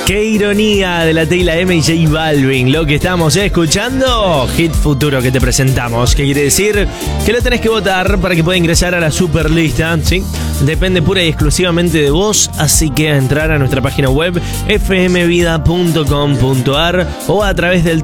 Qué ironía de la Tela M y J Balvin. Lo que estamos escuchando, hit futuro que te presentamos. ¿Qué quiere decir? Que lo tenés que votar para que pueda ingresar a la superlista, ¿sí? Depende pura y exclusivamente de vos, así que a entrar a nuestra página web fmvida.com.ar o a través del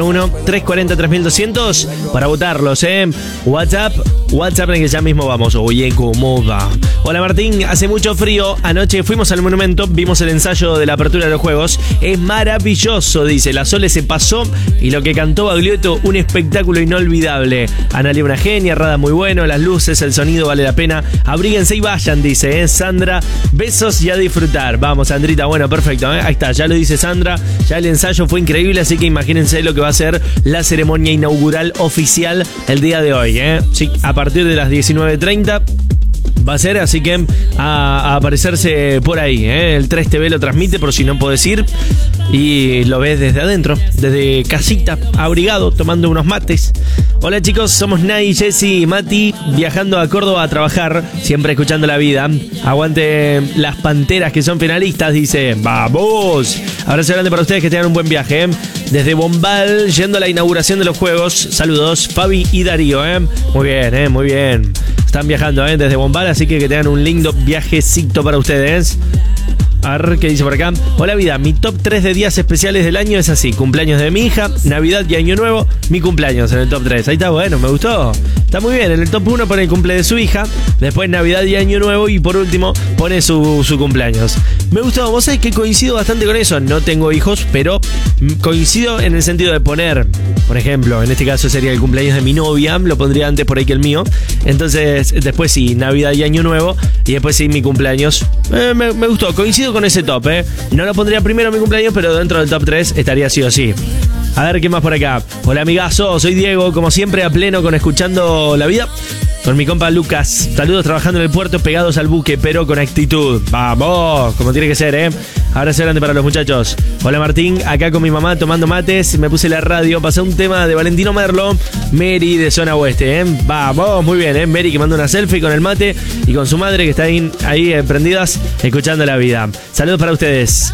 341-340-3200 para votarlos, WhatsApp en el que ya mismo vamos. Oye, ¿cómo va? Hola Martín, hace mucho frío. Anoche fuimos al Monumento, vimos el ensayo de la apertura de los juegos. Es maravilloso, dice. La Sole se pasó y lo que cantó Baglietto, un espectáculo inolvidable. Analia, una genia, Rada muy bueno, las luces, el sonido vale la pena. Abríguense y vayan, dice, Sandra. Besos y a disfrutar. Vamos, Sandrita, bueno, perfecto, ahí está, ya lo dice Sandra. Ya el ensayo fue increíble, así que imagínense lo que va a ser la ceremonia inaugural oficial el día de hoy, Sí, a partir de las 19:30 va a ser, así que a aparecerse por ahí, El 3TV lo transmite por si no podés ir y lo ves desde adentro, desde casita, abrigado, tomando unos mates. Hola chicos, somos Nay, Jessy y Mati, viajando a Córdoba a trabajar, siempre escuchando la vida. Aguante las Panteras que son finalistas, dice. ¡Vamos! Abrazo grande para ustedes, que tengan un buen viaje, Desde Bombal, yendo a la inauguración de los juegos. Saludos, Fabi y Darío, Muy bien, muy bien. Están viajando, desde Bombal, así que tengan un lindo viajecito para ustedes. A ver qué dice por acá. Hola vida, mi top 3 de días especiales del año es así: cumpleaños de mi hija, Navidad y Año Nuevo. Mi cumpleaños en el top 3. Ahí está, bueno, me gustó. Está muy bien. En el top 1 pone el cumple de su hija, después Navidad y Año Nuevo y por último pone su cumpleaños. Me gustó. Vos sabés que coincido bastante con eso. No tengo hijos, pero coincido en el sentido de poner, por ejemplo, en este caso sería el cumpleaños de mi novia, lo pondría antes por ahí que el mío. Entonces después sí, Navidad y Año Nuevo y después sí mi cumpleaños. Me gustó, coincido con ese top, No lo pondría primero mi cumpleaños, pero dentro del top 3 estaría sí o sí. A ver, ¿qué más por acá? Hola amigazo, soy Diego, como siempre a pleno con escuchando la vida. Con mi compa Lucas, saludos trabajando en el puerto, pegados al buque, pero con actitud. Vamos, como tiene que ser, Abrazo grande para los muchachos. Hola Martín, acá con mi mamá tomando mates, me puse la radio, pasé un tema de Valentino Merlo, Mary de zona oeste, Vamos, muy bien, Mary que manda una selfie con el mate y con su madre que está ahí prendidas, escuchando la vida. Saludos para ustedes.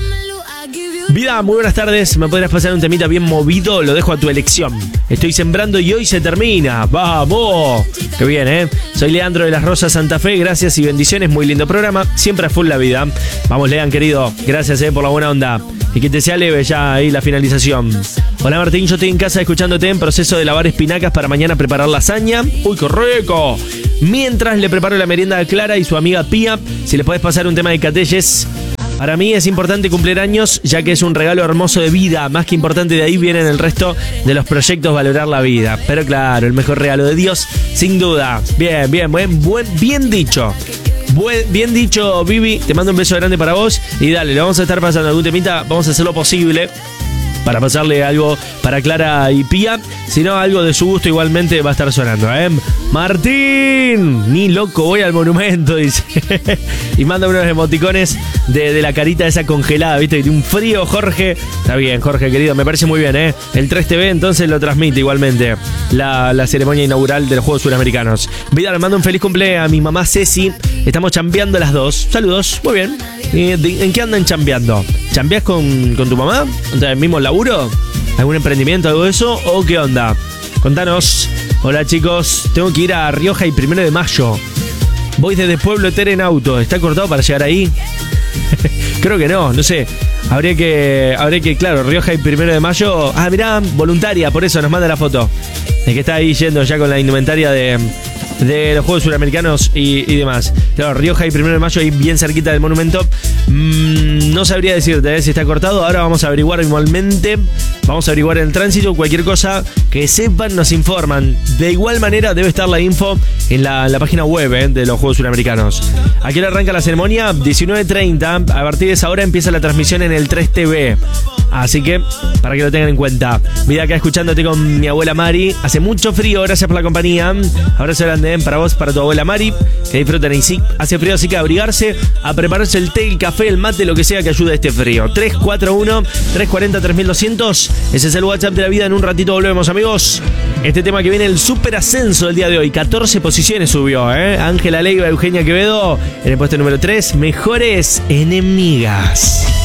Vida, muy buenas tardes. ¿Me podrás pasar un temita bien movido? Lo dejo a tu elección. Estoy sembrando y hoy se termina. ¡Vamos! Qué bien, Soy Leandro de las Rosas Santa Fe. Gracias y bendiciones. Muy lindo programa. Siempre a full la vida. Vamos, Lean, querido. Gracias, por la buena onda. Y que te sea leve ya ahí la finalización. Hola, Martín. Yo estoy en casa escuchándote en proceso de lavar espinacas para mañana preparar lasaña. ¡Uy, qué rico! Mientras le preparo la merienda a Clara y su amiga Pía. Si le podés pasar un tema de Catelles. Para mí es importante cumplir años, ya que es un regalo hermoso de vida. Más que importante, de ahí vienen el resto de los proyectos, valorar la vida. Pero claro, el mejor regalo de Dios, sin duda. Bien dicho. Bien dicho, Vivi. Te mando un beso grande para vos. Y dale, le vamos a estar pasando algún temita. Vamos a hacer lo posible para pasarle algo para Clara y Pía. Si no, algo de su gusto igualmente va a estar sonando, Martín, ni loco voy al Monumento, dice. Y manda unos emoticones de la carita esa congelada, ¿viste? De un frío, Jorge. Está bien, Jorge, querido, me parece muy bien, El 3TV entonces lo transmite igualmente la ceremonia inaugural de los Juegos Suramericanos. Vida, le mando un feliz cumple a mi mamá Ceci. Estamos chambeando las dos. Saludos, muy bien. ¿En qué andan chambeando? ¿Chambeás con tu mamá? ¿En el mismo laburo? ¿Algún emprendimiento, algo de eso? ¿O qué onda? Contanos. Hola chicos, tengo que ir a Rioja y 1 de mayo. Voy desde Pueblo Eter en auto. ¿Está cortado para llegar ahí? Creo que no sé. Habría que, claro, Rioja y 1 de mayo. Ah, mirá, voluntaria, por eso nos manda la foto. El que está ahí yendo ya con la indumentaria de los Juegos Suramericanos y demás. Claro, Rioja y 1 de mayo ahí bien cerquita del Monumento. No sabría decirte si está cortado. Ahora vamos a averiguar igualmente. Vamos a averiguar el tránsito. Cualquier cosa que sepan nos informan. De igual manera debe estar la info en la página web de los Juegos Suramericanos. Aquí arranca la ceremonia 19:30. A partir de esa hora empieza la transmisión en el 3TV. Así que, para que lo tengan en cuenta. Vida acá escuchándote con mi abuela Mari. Hace mucho frío, gracias por la compañía. Abrazo grande para vos, para tu abuela Mari. Que disfruten y sí, hace frío, así que a abrigarse, a prepararse el té, el café, el mate, lo que sea que ayude a este frío. 341-340-3200. Ese es el WhatsApp de la vida. En un ratito volvemos, amigos. Este tema que viene, el super ascenso del día de hoy. 14 posiciones subió, Ángela Leiva, Eugenia Quevedo. En el puesto número 3, Mejores Enemigas.